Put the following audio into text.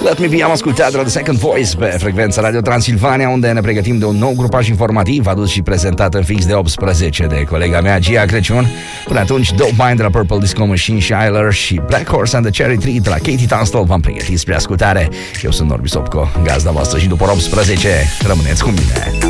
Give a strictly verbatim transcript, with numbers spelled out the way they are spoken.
Let Me Be am ascultat de la The Second Voice pe frecvența Radio Transilvania, unde ne pregătim de un nou grupaj informativ adus și prezentat în fix de optsprezece de colega mea Gia Crăciun. Până atunci, Dope Mind de la Purple Disco Machine și Eiler și Black Horse and the Cherry Tree de la Katie Tunstall v-am pregătit spre ascultare. Eu sunt Norbi Sopco, gazda voastră, și după optsprezece rămâneți cu mine.